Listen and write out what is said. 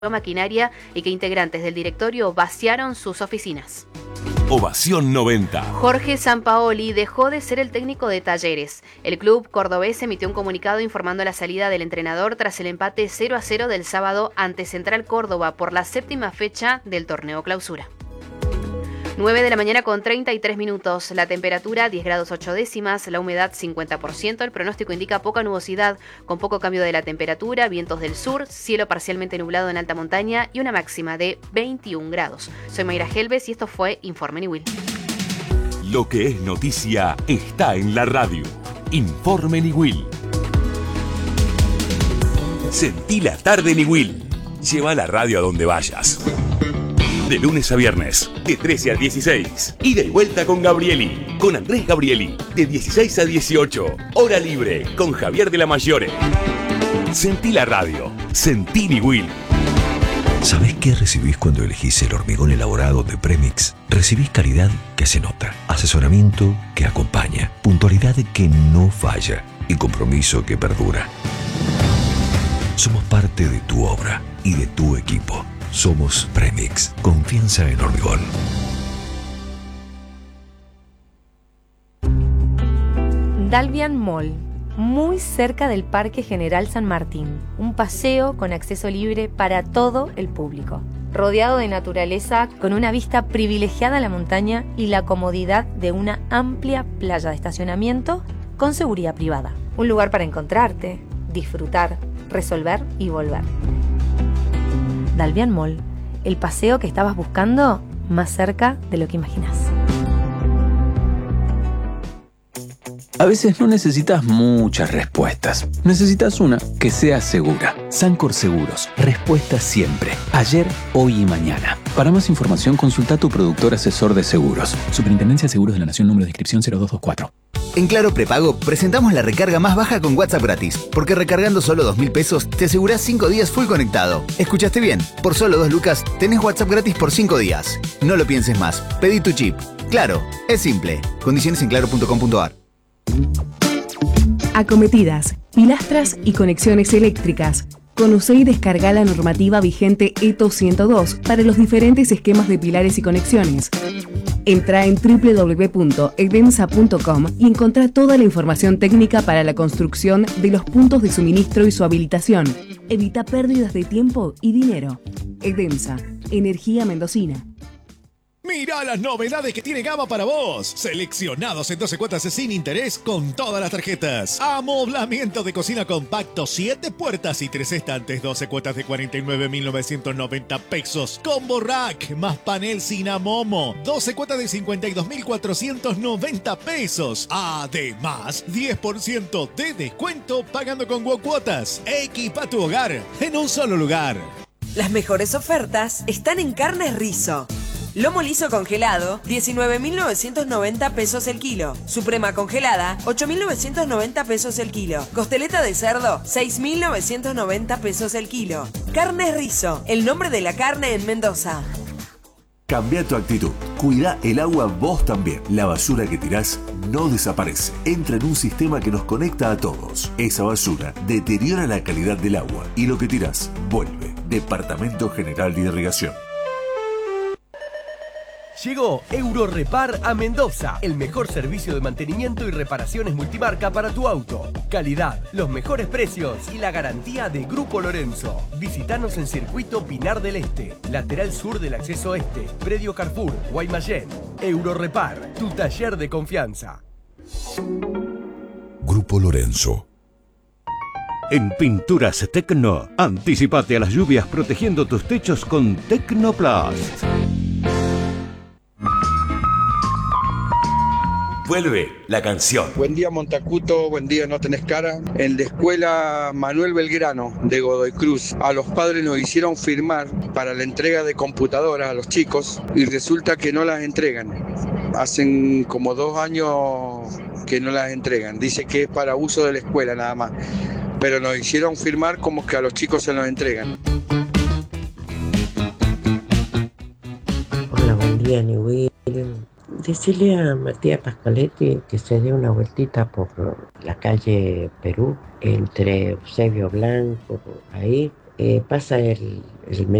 maquinaria y que integrantes del directorio vaciaron sus oficinas. Ovación 90. Jorge Sampaoli dejó de ser el técnico de Talleres. El club cordobés emitió un comunicado informando la salida del entrenador tras el empate 0-0 del sábado ante Central Córdoba por la 7ª fecha del torneo clausura. 9 de la mañana con 33 minutos, la temperatura 10 grados 8 décimas, la humedad 50%, el pronóstico indica poca nubosidad, con poco cambio de la temperatura, vientos del sur, cielo parcialmente nublado en alta montaña y una máxima de 21 grados. Soy Mayra Helves y esto fue Informe Niwil. Lo que es noticia está en la radio. Informe Niwil. Sentí la tarde Niwil. Lleva la radio a donde vayas. De lunes a viernes, de 13 a 16. Ida y vuelta con Gabrieli, con Andrés Gabrieli, de 16 a 18. Hora libre, con Javier de la Mayore. Sentí la radio, sentí Niwil. ¿Sabés qué recibís cuando elegís el hormigón elaborado de Premix? Recibís calidad que se nota, asesoramiento que acompaña, puntualidad que no falla y compromiso que perdura. Somos parte de tu obra y de tu equipo. Somos Premix. Confianza en hormigón. Dalvian Mall, muy cerca del Parque General San Martín. Un paseo con acceso libre para todo el público. Rodeado de naturaleza, con una vista privilegiada a la montaña y la comodidad de una amplia playa de estacionamiento con seguridad privada. Un lugar para encontrarte, disfrutar, resolver y volver. Dalvian Mall, el paseo que estabas buscando más cerca de lo que imaginas. A veces no necesitas muchas respuestas. Necesitas una que sea segura. Sancor Seguros. Respuesta siempre. Ayer, hoy y mañana. Para más información, consulta a tu productor asesor de seguros. Superintendencia de Seguros de la Nación, número de inscripción 0224. En Claro Prepago presentamos la recarga más baja con WhatsApp gratis, porque recargando solo 2.000 pesos te asegurás 5 días full conectado. ¿Escuchaste bien? Por solo 2 lucas tenés WhatsApp gratis por 5 días. No lo pienses más. Pedí tu chip. Claro, es simple. Condiciones en claro.com.ar. Acometidas, pilastras y conexiones eléctricas. Conoce y descarga la normativa vigente ETO 102 para los diferentes esquemas de pilares y conexiones. Entra en www.edemsa.com y encontrá toda la información técnica para la construcción de los puntos de suministro y su habilitación. Evita pérdidas de tiempo y dinero. Edemsa, energía mendocina. Mirá las novedades que tiene Gama para vos. Seleccionados en 12 cuotas sin interés con todas las tarjetas. Amoblamiento de cocina compacto, 7 puertas y 3 estantes, 12 cuotas de 49.990 pesos. Combo rack más panel sin amomo, 12 cuotas de 52.490 pesos. Además, 10% de descuento pagando con cuotas. Equipa tu hogar en un solo lugar. Las mejores ofertas están en Carnes Rizo. Lomo liso congelado, 19.990 pesos el kilo. Suprema congelada, 8.990 pesos el kilo. Costeleta de cerdo, 6.990 pesos el kilo. Carnes Rizo, el nombre de la carne en Mendoza. Cambia tu actitud. Cuida el agua vos también. La basura que tirás no desaparece. Entra en un sistema que nos conecta a todos. Esa basura deteriora la calidad del agua y lo que tirás vuelve. Departamento General de Irrigación. Llegó Eurorepar a Mendoza, el mejor servicio de mantenimiento y reparaciones multimarca para tu auto. Calidad, los mejores precios y la garantía de Grupo Lorenzo. Visítanos en Circuito Pinar del Este, lateral sur del acceso este, predio Carrefour, Guaymallén. Eurorepar, tu taller de confianza. Grupo Lorenzo. En Pinturas Tecno, anticipate a las lluvias protegiendo tus techos con Tecnoplast. Vuelve la canción. Buen día Montacuto, buen día No Tenés Cara. En la escuela Manuel Belgrano de Godoy Cruz, a los padres nos hicieron firmar para la entrega de computadoras a los chicos y resulta que no las entregan. Hacen como 2 años que no las entregan. Dice que es para uso de la escuela nada más. Pero nos hicieron firmar como que a los chicos se los entregan. Hola, buen día, Niwil. Decirle a Matías Pascaletti que se dé una vueltita por la calle Perú, entre Eusebio Blanco, ahí, pasa el